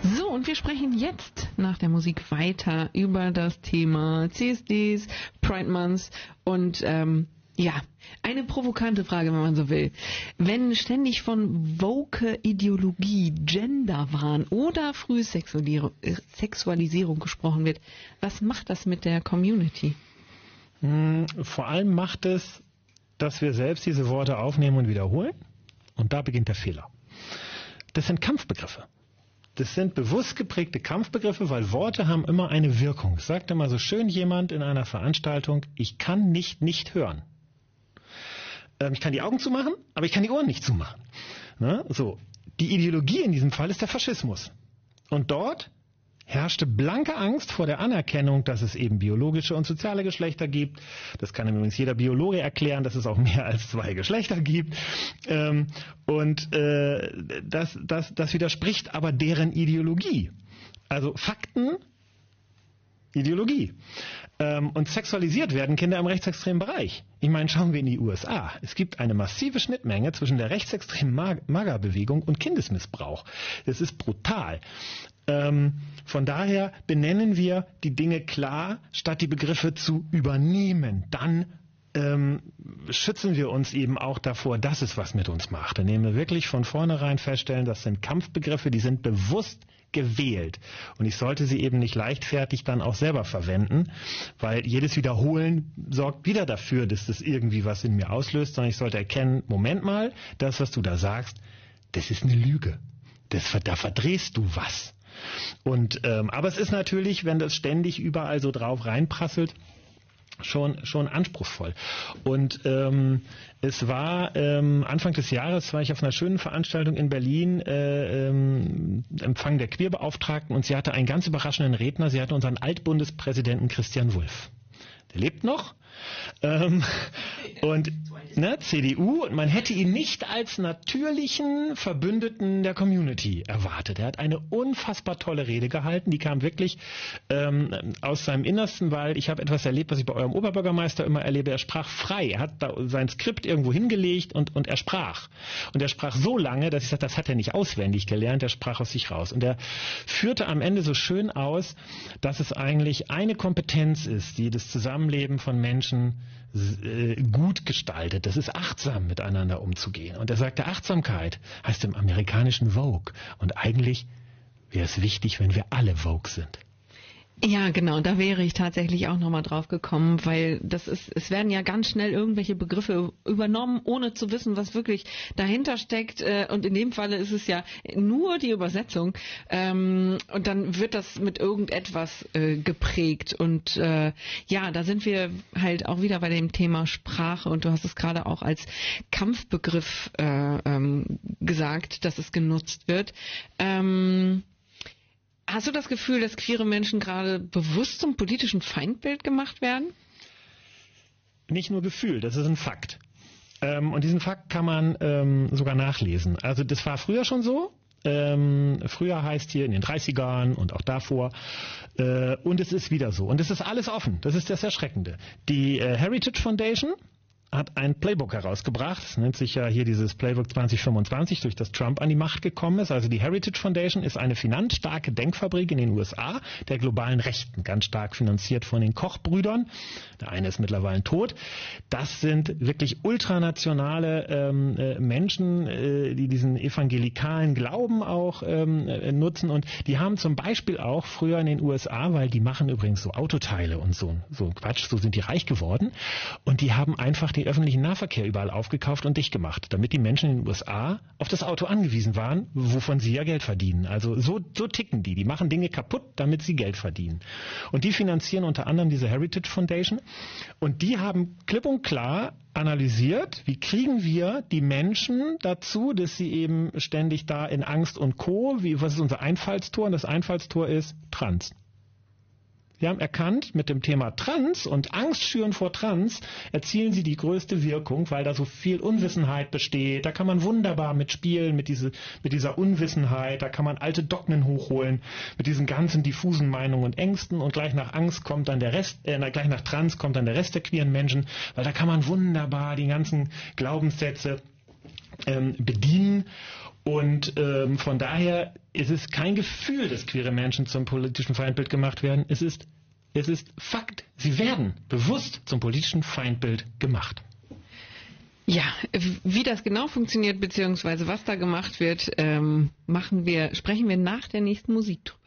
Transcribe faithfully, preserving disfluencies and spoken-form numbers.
So, und wir sprechen jetzt nach der Musik weiter über das Thema C S Ds, Pride Month und ähm, ja, eine provokante Frage, wenn man so will. Wenn ständig von woke Ideologie, Genderwahn oder Frühsexualisierung Sexualisierung gesprochen wird, was macht das mit der Community? Vor allem macht es, dass wir selbst diese Worte aufnehmen und wiederholen. Und da beginnt der Fehler. Das sind Kampfbegriffe. Das sind bewusst geprägte Kampfbegriffe, weil Worte haben immer eine Wirkung. Es sagt immer so schön jemand in einer Veranstaltung, ich kann nicht nicht hören. Ich kann die Augen zumachen, aber ich kann die Ohren nicht zumachen. Ne? So. Die Ideologie in diesem Fall ist der Faschismus. Und dort herrschte blanke Angst vor der Anerkennung, dass es eben biologische und soziale Geschlechter gibt. Das kann übrigens jeder Biologe erklären, dass es auch mehr als zwei Geschlechter gibt. Und das, das, das widerspricht aber deren Ideologie. Also Fakten, Ideologie. Und sexualisiert werden Kinder im rechtsextremen Bereich. Ich meine, schauen wir in die U S A. Es gibt eine massive Schnittmenge zwischen der rechtsextremen MAGA-Bewegung und Kindesmissbrauch. Das ist brutal. Ähm, von daher benennen wir die Dinge klar, statt die Begriffe zu übernehmen. Dann ähm, schützen wir uns eben auch davor, dass es was mit uns macht. Dann nehmen wir wirklich von vornherein feststellen, das sind Kampfbegriffe, die sind bewusst gewählt. Und ich sollte sie eben nicht leichtfertig dann auch selber verwenden, weil jedes Wiederholen sorgt wieder dafür, dass das irgendwie was in mir auslöst, sondern ich sollte erkennen, Moment mal, das, was du da sagst, das ist eine Lüge. Das, da verdrehst du was. Und ähm, aber es ist natürlich, wenn das ständig überall so drauf reinprasselt, schon schon anspruchsvoll. Und ähm, es war ähm, Anfang des Jahres war ich auf einer schönen Veranstaltung in Berlin, äh, ähm, Empfang der Queerbeauftragten, und sie hatte einen ganz überraschenden Redner. Sie hatte unseren Altbundespräsidenten Christian Wulff. Der lebt noch. Ähm, und ne, C D U, und man hätte ihn nicht als natürlichen Verbündeten der Community erwartet. Er hat eine unfassbar tolle Rede gehalten, die kam wirklich ähm, aus seinem Innersten, weil ich habe etwas erlebt, was ich bei eurem Oberbürgermeister immer erlebe. Er sprach frei, er hat da sein Skript irgendwo hingelegt und, und er sprach. Und er sprach so lange, dass ich sagte, das hat er nicht auswendig gelernt, er sprach aus sich raus. Und er führte am Ende so schön aus, dass es eigentlich eine Kompetenz ist, die das Zusammenleben von Menschen gut gestaltet. Das ist achtsam miteinander umzugehen. Und er sagte, Achtsamkeit heißt im amerikanischen Vogue. Und eigentlich wäre es wichtig, wenn wir alle Vogue sind. Ja, genau, da wäre ich tatsächlich auch nochmal drauf gekommen, weil das ist, es werden ja ganz schnell irgendwelche Begriffe übernommen, ohne zu wissen, was wirklich dahinter steckt, und in dem Falle ist es ja nur die Übersetzung, und dann wird das mit irgendetwas geprägt, und ja, da sind wir halt auch wieder bei dem Thema Sprache, und du hast es gerade auch als Kampfbegriff gesagt, dass es genutzt wird. Hast du das Gefühl, dass queere Menschen gerade bewusst zum politischen Feindbild gemacht werden? Nicht nur Gefühl, das ist ein Fakt. Ähm, und diesen Fakt kann man ähm, sogar nachlesen. Also das war früher schon so. Ähm, früher heißt hier in den dreißigern und auch davor. Äh, und es ist wieder so. Und es ist alles offen. Das ist das Erschreckende. Die äh, Heritage Foundation hat ein Playbook herausgebracht. Das nennt sich ja hier dieses Playbook zwanzig fünfundzwanzig, durch das Trump an die Macht gekommen ist. Also die Heritage Foundation ist eine finanzstarke Denkfabrik in den U S A, der globalen Rechten, ganz stark finanziert von den Koch-Brüdern. Der eine ist mittlerweile tot. Das sind wirklich ultranationale ähm, äh, Menschen, äh, die diesen evangelikalen Glauben auch ähm, äh, nutzen. Und die haben zum Beispiel auch früher in den U S A, weil die machen übrigens so Autoteile und so, so Quatsch, so sind die reich geworden. Und die haben einfach den öffentlichen Nahverkehr überall aufgekauft und dicht gemacht, damit die Menschen in den U S A auf das Auto angewiesen waren, wovon sie ja Geld verdienen. Also so, so ticken die. Die machen Dinge kaputt, damit sie Geld verdienen. Und die finanzieren unter anderem diese Heritage Foundation. Und die haben klipp und klar analysiert, wie kriegen wir die Menschen dazu, dass sie eben ständig da in Angst und Co., wie, was ist unser Einfallstor? Und das Einfallstor ist Trans. Wir haben erkannt, mit dem Thema Trans und Angst schüren vor Trans erzielen sie die größte Wirkung, weil da so viel Unwissenheit besteht. Da kann man wunderbar mitspielen, mit, diese, mit dieser Unwissenheit. Da kann man alte Dogmen hochholen, mit diesen ganzen diffusen Meinungen und Ängsten. Und gleich nach Angst kommt dann der Rest, äh, gleich nach Trans kommt dann der Rest der queeren Menschen, weil da kann man wunderbar die ganzen Glaubenssätze ähm, bedienen. Und ähm, von daher ist es kein Gefühl, dass queere Menschen zum politischen Feindbild gemacht werden. Es ist, es ist Fakt. Sie werden bewusst zum politischen Feindbild gemacht. Ja, wie das genau funktioniert, beziehungsweise was da gemacht wird, ähm, machen wir, sprechen wir nach der nächsten Musik drüber.